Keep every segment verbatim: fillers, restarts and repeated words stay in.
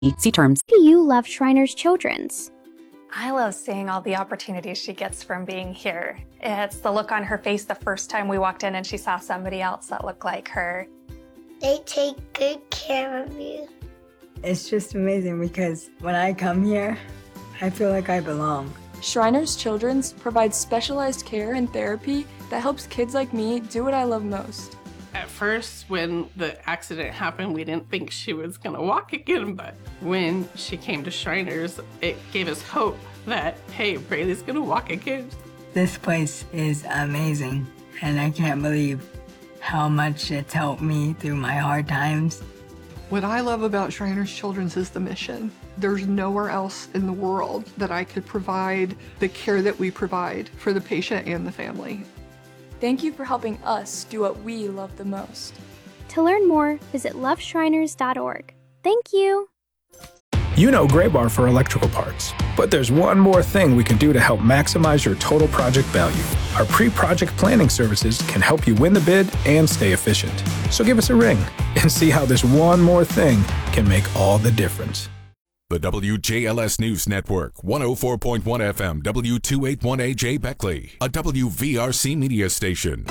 See terms. Do you love Shriners Children's? I love seeing all the opportunities she gets from being here. It's the look on her face the first time we walked in and she saw somebody else that looked like her. They take good care of you. It's just amazing because when I come here, I feel like I belong. Shriners Children's provides specialized care and therapy that helps kids like me do what I love most. At first, when the accident happened, we didn't think she was gonna walk again, but when she came to Shriners, it gave us hope that, hey, Braylee's gonna walk again. This place is amazing, and I can't believe how much it's helped me through my hard times. What I love about Shriners Children's is the mission. There's nowhere else in the world that I could provide the care that we provide for the patient and the family. Thank you for helping us do what we love the most. To learn more, visit love shriners dot org. Thank you. You know Graybar for electrical parts, but there's one more thing we can do to help maximize your total project value. Our pre-project planning services can help you win the bid and stay efficient. So give us a ring and see how this one more thing can make all the difference. The W J L S News Network, one oh four point one F M, W two eighty-one A J Beckley, a W V R C media station.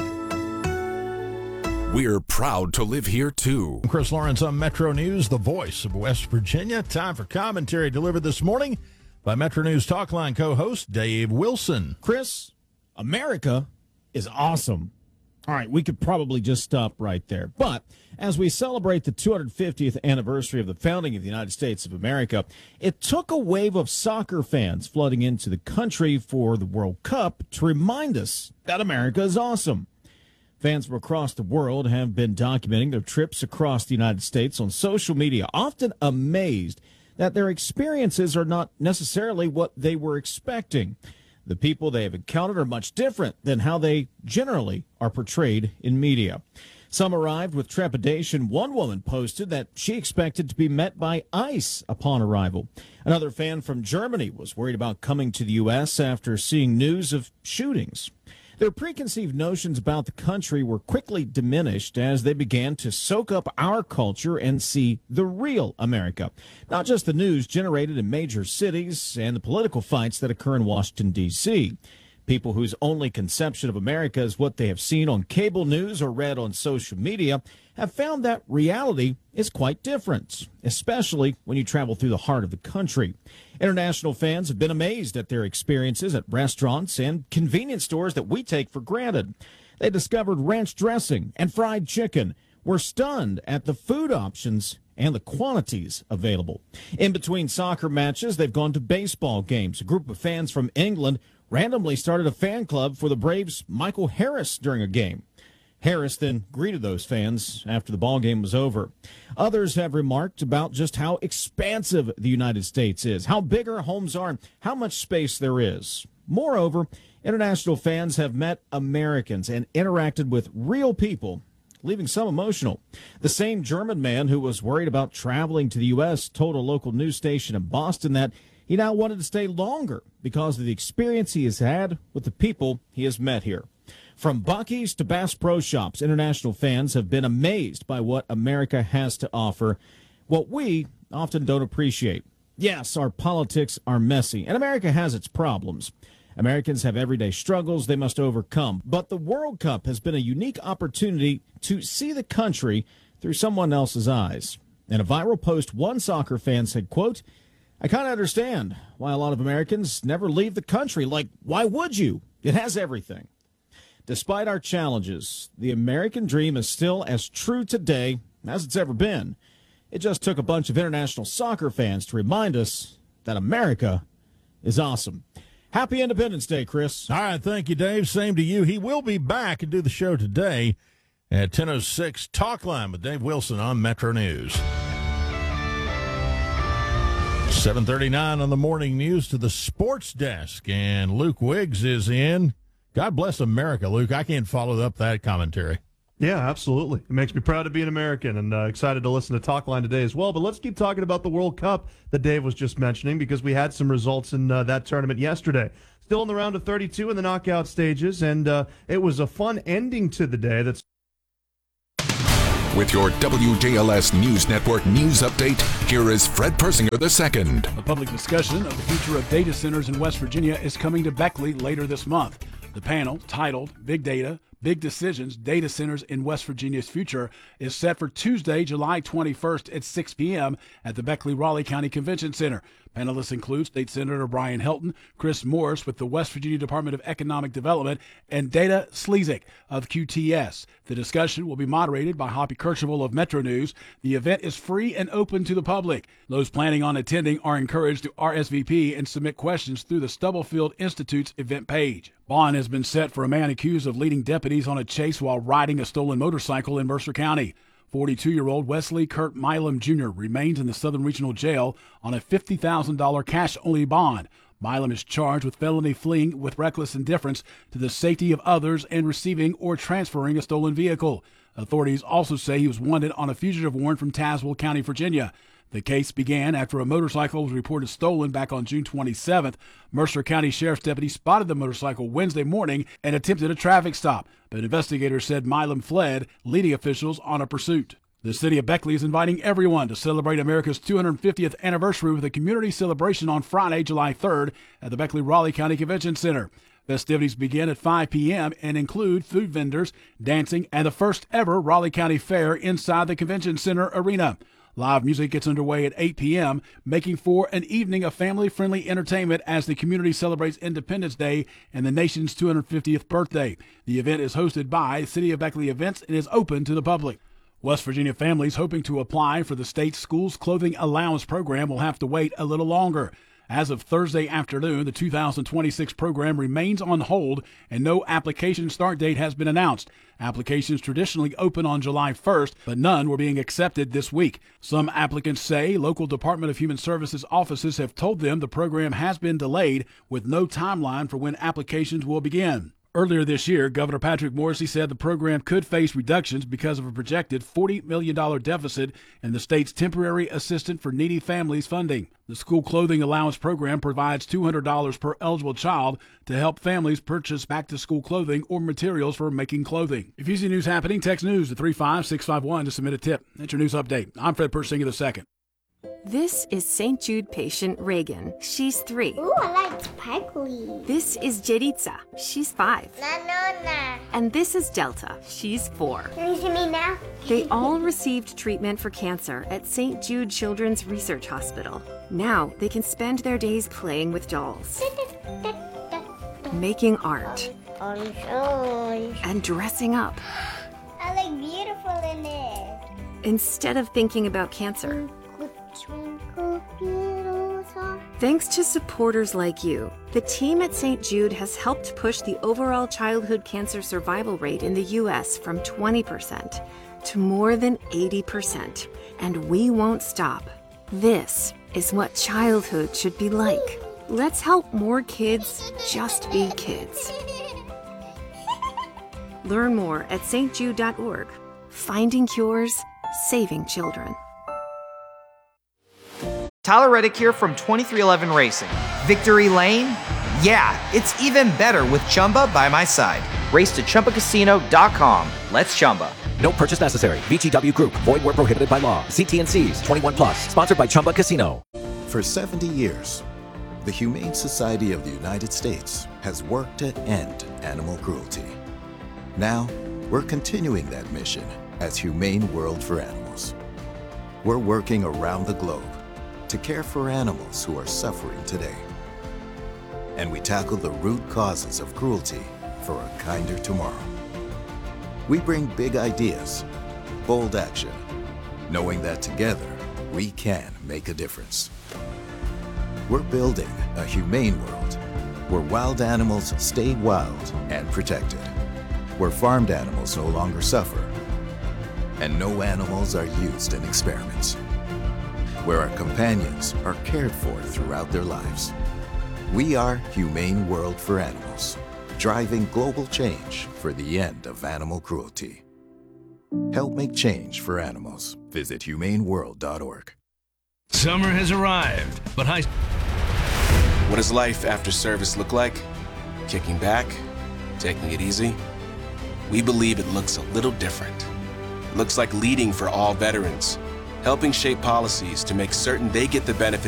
We're proud to live here, too. Chris Lawrence on Metro News, the voice of West Virginia. Time for commentary delivered this morning by Metro News Talkline co-host Dave Wilson. Chris, America is awesome. All right, we could probably just stop right there. But as we celebrate the two hundred fiftieth anniversary of the founding of the United States of America, it took a wave of soccer fans flooding into the country for the World Cup to remind us that America is awesome. Fans from across the world have been documenting their trips across the United States on social media, often amazed that their experiences are not necessarily what they were expecting. The people they have encountered are much different than how they generally are portrayed in media. Some arrived with trepidation. One woman posted that she expected to be met by ICE upon arrival. Another fan from Germany was worried about coming to the U S after seeing news of shootings. Their preconceived notions about the country were quickly diminished as they began to soak up our culture and see the real America, not just the news generated in major cities and the political fights that occur in Washington, D C People whose only conception of America is what they have seen on cable news or read on social media have found that reality is quite different, especially when you travel through the heart of the country. International fans have been amazed at their experiences at restaurants and convenience stores that we take for granted. They discovered ranch dressing and fried chicken, were stunned at the food options and the quantities available. In between soccer matches, they've gone to baseball games. A group of fans from England randomly started a fan club for the Braves' Michael Harris during a game. Harris then greeted those fans after the ball game was over. Others have remarked about just how expansive the United States is, how big our homes are, and how much space there is. Moreover, international fans have met Americans and interacted with real people, leaving some emotional. The same German man who was worried about traveling to the U S told a local news station in Boston that he now wanted to stay longer because of the experience he has had with the people he has met here. From Buc-ee's to Bass Pro Shops, international fans have been amazed by what America has to offer, what we often don't appreciate. Yes, our politics are messy, and America has its problems. Americans have everyday struggles they must overcome, but the World Cup has been a unique opportunity to see the country through someone else's eyes. In a viral post, one soccer fan said, quote, "I kind of understand why a lot of Americans never leave the country. Like, why would you? It has everything." Despite our challenges, the American dream is still as true today as it's ever been. It just took a bunch of international soccer fans to remind us that America is awesome. Happy Independence Day, Chris. All right, thank you, Dave. Same to you. He will be back and do the show today at ten oh six. Talkline with Dave Wilson on Metro News. seven thirty-nine on the morning news to the sports desk, and Luke Wiggs is in. God bless America, Luke. I can't follow up that commentary. Yeah, absolutely. It makes me proud to be an American and uh, excited to listen to Talkline today as well. But let's keep talking about the World Cup that Dave was just mentioning because we had some results in uh, that tournament yesterday. Still in the round of thirty-two in the knockout stages, and uh, it was a fun ending to the day. That's With your W J L S News Network news update, here is Fred Persinger the second. A public discussion of the future of data centers in West Virginia is coming to Beckley later this month. The panel, titled Big Data, Big Decisions, Data Centers in West Virginia's Future, is set for Tuesday, July twenty-first at six p.m. at the Beckley-Raleigh County Convention Center. Panelists include State Senator Brian Helton, Chris Morris with the West Virginia Department of Economic Development, and Dana Slezik of Q T S. The discussion will be moderated by Hoppy Kercheval of Metro News. The event is free and open to the public. Those planning on attending are encouraged to R S V P and submit questions through the Stubblefield Institute's event page. Bond has been set for a man accused of leading deputies on a chase while riding a stolen motorcycle in Mercer County. forty-two-year-old Wesley Kurt Milam Junior remains in the Southern Regional Jail on a fifty thousand dollars cash-only bond. Milam is charged with felony fleeing with reckless indifference to the safety of others and receiving or transferring a stolen vehicle. Authorities also say he was wanted on a fugitive warrant from Tazewell County, Virginia. The case began after a motorcycle was reported stolen back on June twenty-seventh. Mercer County Sheriff's deputy spotted the motorcycle Wednesday morning and attempted a traffic stop, but investigators said Milam fled, leading officials on a pursuit. The city of Beckley is inviting everyone to celebrate America's two hundred fiftieth anniversary with a community celebration on Friday, July third at the Beckley-Raleigh County Convention Center. Festivities begin at five p.m. and include food vendors, dancing, and the first ever Raleigh County Fair inside the Convention Center arena. Live music gets underway at eight p.m., making for an evening of family-friendly entertainment as the community celebrates Independence Day and the nation's two hundred fiftieth birthday. The event is hosted by City of Beckley Events and is open to the public. West Virginia families hoping to apply for the state's Schools Clothing Allowance program will have to wait a little longer. As of Thursday afternoon, the two thousand twenty-six program remains on hold and no application start date has been announced. Applications traditionally open on July first, but none were being accepted this week. Some applicants say local Department of Human Services offices have told them the program has been delayed with no timeline for when applications will begin. Earlier this year, Governor Patrick Morrisey said the program could face reductions because of a projected forty million dollars deficit in the state's temporary assistance for needy families funding. The School Clothing Allowance program provides two hundred dollars per eligible child to help families purchase back-to-school clothing or materials for making clothing. If you see news happening, text news to three five six five one to submit a tip. That's your news update. I'm Fred Persinger the second. This is Saint Jude patient Reagan. She's three. Ooh, I like sparkly. This is Jeritza. She's five. Na, na, na. And this is Delta. She's four. Can you see me now? They all received treatment for cancer at Saint Jude Children's Research Hospital. Now they can spend their days playing with dolls, making art, and dressing up. I look beautiful in it. Instead of thinking about cancer. Thanks to supporters like you, the team at Saint Jude has helped push the overall childhood cancer survival rate in the U S from twenty percent to more than eighty percent. And we won't stop. This is what childhood should be like. Let's help more kids just be kids. Learn more at s t jude dot org. Finding cures, saving children. Tyler Reddick here from twenty-three eleven Racing. Victory Lane? Yeah, it's even better with Chumba by my side. Race to Chumba Casino dot com. Let's Chumba. No purchase necessary. V G W Group. Void where prohibited by law. See T N Cs. twenty-one plus. Sponsored by Chumba Casino. For seventy years, the Humane Society of the United States has worked to end animal cruelty. Now, we're continuing that mission as Humane World for Animals. We're working around the globe to care for animals who are suffering today. And we tackle the root causes of cruelty for a kinder tomorrow. We bring big ideas, bold action, knowing that together we can make a difference. We're building a humane world where wild animals stay wild and protected, where farmed animals no longer suffer, and no animals are used in experiments, where our companions are cared for throughout their lives. We are Humane World for Animals, driving global change for the end of animal cruelty. Help make change for animals. Visit humane world dot org. Summer has arrived, but high... What does life after service look like? Kicking back? Taking it easy? We believe it looks a little different. It looks like leading for all veterans, helping shape policies to make certain they get the benefits